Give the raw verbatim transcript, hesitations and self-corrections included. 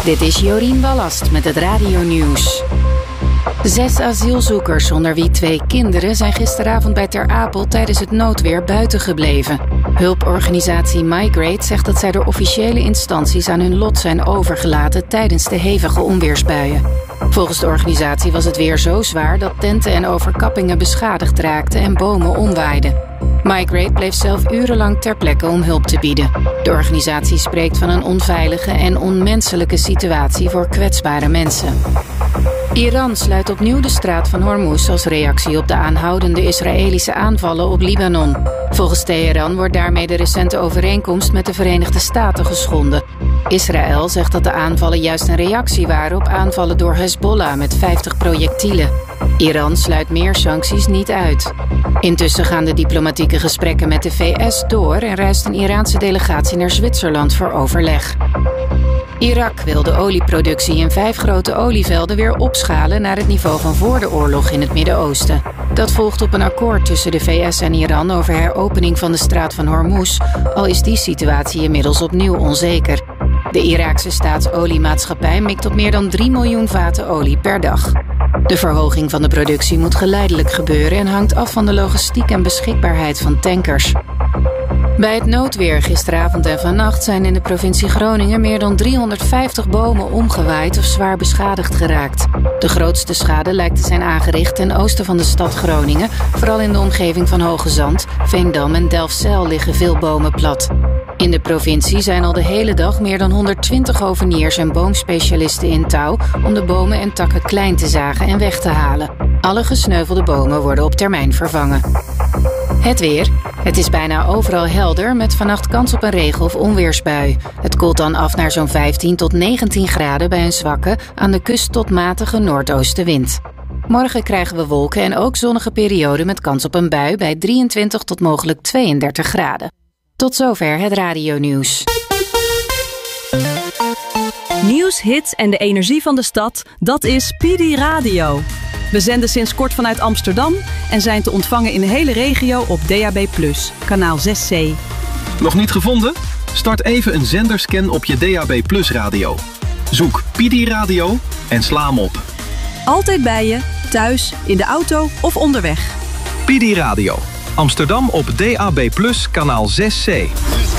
Dit is Jorien Wallast met het radionieuws. Zes asielzoekers, onder wie twee kinderen, zijn gisteravond bij Ter Apel tijdens het noodweer buiten gebleven. Hulporganisatie Migrate zegt dat zij door officiële instanties aan hun lot zijn overgelaten tijdens de hevige onweersbuien. Volgens de organisatie was het weer zo zwaar dat tenten en overkappingen beschadigd raakten en bomen omwaaiden. Migrate bleef zelf urenlang ter plekke om hulp te bieden. De organisatie spreekt van een onveilige en onmenselijke situatie voor kwetsbare mensen. Iran sluit opnieuw de straat van Hormuz als reactie op de aanhoudende Israëlische aanvallen op Libanon. Volgens Teheran wordt daarmee de recente overeenkomst met de Verenigde Staten geschonden. Israël zegt dat de aanvallen juist een reactie waren op aanvallen door Hezbollah met vijftig projectielen. Iran sluit meer sancties niet uit. Intussen gaan de diplomatieke gesprekken met de V S door en reist een Iraanse delegatie naar Zwitserland voor overleg. Irak wil de olieproductie in vijf grote olievelden weer opschalen naar het niveau van voor de oorlog in het Midden-Oosten. Dat volgt op een akkoord tussen de V S en Iran over heropening van de straat van Hormuz, al is die situatie inmiddels opnieuw onzeker. De Iraakse staatsoliemaatschappij mikt op meer dan drie miljoen vaten olie per dag. De verhoging van de productie moet geleidelijk gebeuren en hangt af van de logistiek en beschikbaarheid van tankers. Bij het noodweer gisteravond en vannacht zijn in de provincie Groningen meer dan driehonderdvijftig bomen omgewaaid of zwaar beschadigd geraakt. De grootste schade lijkt te zijn aangericht ten oosten van de stad Groningen. Vooral in de omgeving van Hoogezand, Veendam en Delfzijl liggen veel bomen plat. In de provincie zijn al de hele dag meer dan honderdtwintig hoveniers en boomspecialisten in touw om de bomen en takken klein te zagen en weg te halen. Alle gesneuvelde bomen worden op termijn vervangen. Het weer. Het is bijna overal helder met vannacht kans op een regen- of onweersbui. Het koelt dan af naar zo'n vijftien tot negentien graden bij een zwakke, aan de kust tot matige noordoostenwind. Morgen krijgen we wolken en ook zonnige perioden met kans op een bui bij drieëntwintig tot mogelijk tweeëndertig graden. Tot zover het radionieuws. Nieuws, hits en de energie van de stad, dat is P D Radio. We zenden sinds kort vanuit Amsterdam en zijn te ontvangen in de hele regio op D A B plus, kanaal zes C. Nog niet gevonden? Start even een zenderscan op je D A B plus radio. Zoek P D Radio en sla hem op. Altijd bij je, thuis, in de auto of onderweg. P D Radio. Amsterdam op D A B plus, kanaal zes C.